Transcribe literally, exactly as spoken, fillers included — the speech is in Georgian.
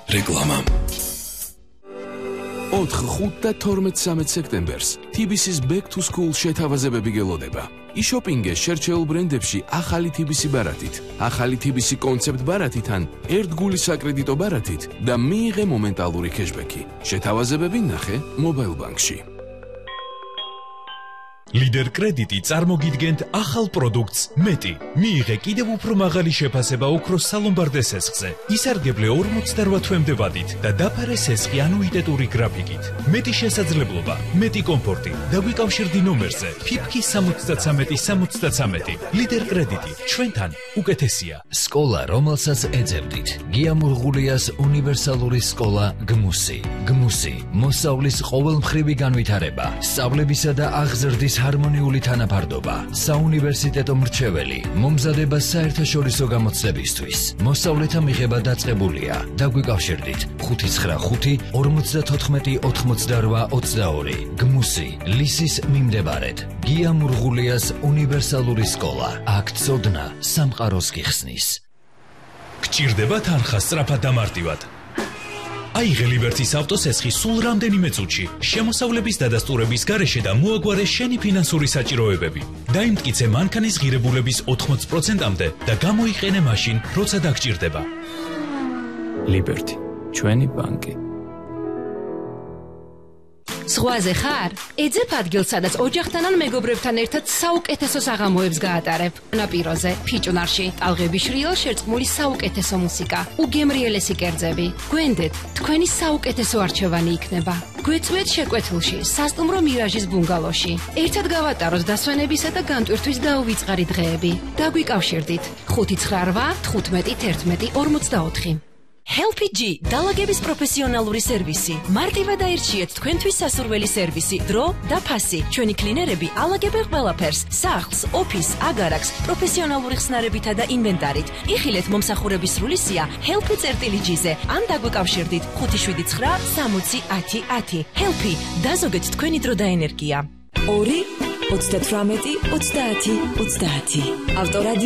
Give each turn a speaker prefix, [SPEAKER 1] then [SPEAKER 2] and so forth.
[SPEAKER 1] რეკლამა.
[SPEAKER 2] ოთხ, ხუთ და თორმეტ სამეც სექტემბერს T B C-ს Back to School შეთავაზებები გელოდება. იშოპინგე შერჩეულ ბრენდებში ახალი T B C ბარათით, ახალი T B C კონცეპტ ბარათიდან, ერთგული საკრედიტო ბარათით და მიიღე მომენტალური кэშბექი. შეთავაზებები ნახე Mobile Bank-ში.
[SPEAKER 3] Lider კრედიტი წარმოგიდგენთ ახალ პროდუქტს მეტი. მიიღე კიდევ უფრო მაღალი შეფასება ოქროს სალომბარდე სესხზე. ისარგებლე ორმოცდაოთხ თვემდე ვადით და დაფარე სესხი ანუიტეტური გრაფიკით. მეტი შესაძლებლობა, მეტი კომფორტი. დაგვიკავშირდი ნომერზე ფიფქი სამოცდათრამეტი სამოცდათრამეტი. Lider კრედიტი ჩვენთან უკეთესია.
[SPEAKER 4] სკოლა, რომელსაც ეძებდით. გიამურღულიას უნივერსალური სკოლა გმუსი. გმუსი მოსავლის ყოველმხრივი განვითარება, სწავლებისა და აღზრდის ჰარმონიული თანაფარდობა, საუნივერსიტეტო მრჩეველი, მომზადება საერთაშორისო გამოცდებისთვის. მოსავლეთა მიღება დაწყებულია. დაგვიკავშირდით ხუთი ცხრა ხუთი ორმოცდათოთხმეტი ოთხმოცდარვა ოცდაორი. გმუსი, ლისის მიმდებარედ. გიამურღულიას უნივერსალური სკოლა. აქ ცოდნა სამყაროს გიხსნის.
[SPEAKER 3] გჭირდება თანხა სწრაფად დამარტივად. აიღე ლიბერტის ავტოსესხი სულ რამდენიმე წუთში, შემოსავლების დადასტურების გარეშე და მოაგვარე შენი ფინანსური საჭიროებები. დაიმტკიცე მანქანის ღირებულების ოთხმოცი პროცენტამდე და გამოიყენე მაშინ, როცა დაგჭირდება.
[SPEAKER 5] ლიბერტი, ჩვენი ბანკი.
[SPEAKER 6] ზღვაზე ხარ? ეძებ ადგილს, სადაც ოჯახთან ან მეგობრებთან ერთად საუკეთესო საღამოებს გაატარებ. ნაპიროზე, ფიჭვნარში, ტალღების შრიალ შერწყმული საუკეთესო მუსიკა, უგემრიელესი კერძები. გვენდეთ, თქვენი საუკეთესო არჩევანი იქნება. გვეწვეთ შეკვეთილში, სასტუმრო მირაჟის ბუნგალოში. ერთად გავატაროთ დასვენებისა და განტვირთვის დაუვიწყარი დღეები. დაგვიკავშირდით ხუთი ცხრა რვა თხუთმეტი თერთმეტი ორმოცდაოთხი. Helpy G დალაგების პროფესიონალური სერვისი. მარტივად აირჩიეთ თქვენთვის სასურველი სერვისი, დრო და ფასი. ჩვენი კლინერები ალაგებენ ყველაფერს: სახლს, ოფისს, აგარაკს, პროფესიონალური ხსნარებითა და ინვენტარით. იხილეთ მომსახურების სრული სია Helpy წერტილი G-ზე ან დაგვიკავშირდით ხუთი შვიდი ცხრა სამოცი ათი ათი. Helpy დაზოგეთ თქვენი დრო და ენერგია.
[SPEAKER 7] ორი ოცდათვრამეტი ოცდაათი ოცდაათი. ავტორადიო